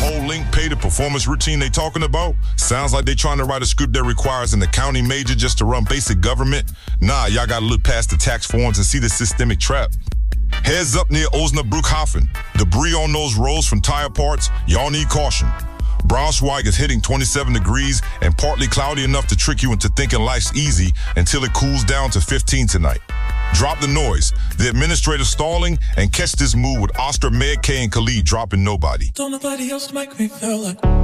whole link pay to performance routine they talking about? Sounds like they trying to write a script that requires an accounting major just to run basic government. Nah, y'all gotta look past the tax forms and see the systemic trap. Heads up near Osnabrückhafen. Debris on those roads from tire parts, y'all need caution. Braunschweig is hitting 27 degrees and partly cloudy enough to trick you into thinking life's easy until it cools down to 15 tonight. Drop the noise, the administrator stalling, and catch this move with Oscar, Meg K, and Khalid dropping nobody. Don't nobody else make me feel like